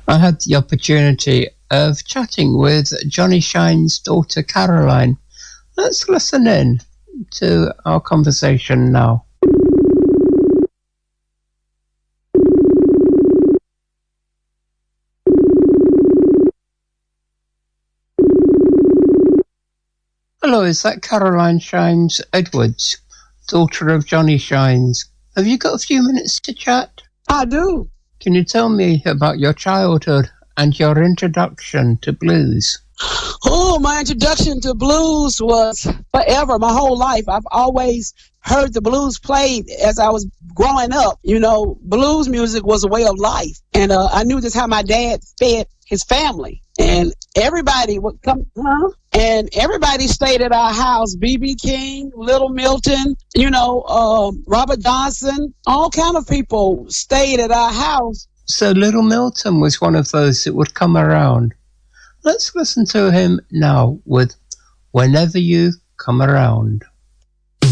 I had the opportunity of chatting with Johnny Shine's daughter Caroline. Let's listen in to our conversation now. Hello, is that Caroline Shines Edwards, daughter of Johnny Shines? Have you got a few minutes to chat? I do. Can you tell me about your childhood and your introduction to blues? Oh, my introduction to blues was forever, my whole life. I've always heard the blues played as I was growing up. You know, blues music was a way of life. And I knew just how my dad fed his family. And everybody would come, and everybody stayed at our house. B.B. King, Little Milton, Robert Johnson, all kind of people stayed at our house. So Little Milton was one of those that would come around. Let's listen to him now with Whenever You Come Around.